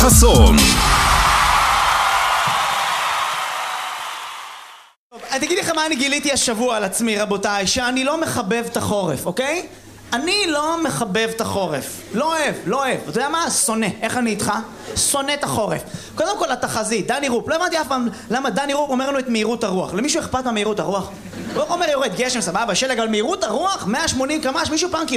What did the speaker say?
חסון. תגידי לכם מה אני גיליתי השבוע על עצמי, רבותיי, שאני לא מחבב את החורף, אוקיי? אני לא מחבב את החורף. לא אוהב. אתה יודע מה? שונא. איך אני איתך? שונא את החורף. קודם כל התחזית, דני רופ. לא הבנתי אף פעם למה דני רופ אומר לנו את מהירות הרוח. למישהו אכפת מהמהירות הרוח? הוא אומר יורד גשם, סבבה, שלג, על מהירות הרוח, 180 קמ"ש, מישהו פעם